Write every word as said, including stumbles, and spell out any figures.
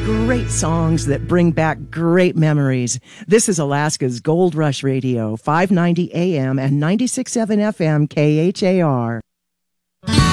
Great songs that bring back great memories. This is Alaska's Gold Rush Radio, five ninety A M and ninety-six point seven F M K H A R.